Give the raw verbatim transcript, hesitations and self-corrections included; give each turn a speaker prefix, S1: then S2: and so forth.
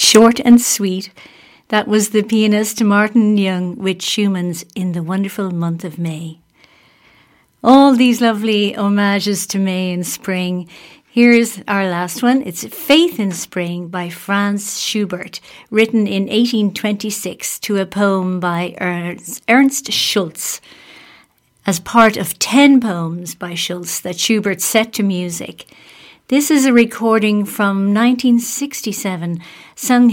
S1: Short and sweet. That was the pianist Martin Young with Schumann's In the Wonderful Month of May. All these lovely homages to May and spring. Here's our last one. It's Faith in Spring by Franz Schubert, written in eighteen twenty-six to a poem by Ernst, Ernst Schultz, as part of ten poems by Schultz that Schubert set to music. This is a recording from nineteen sixty-seven, sung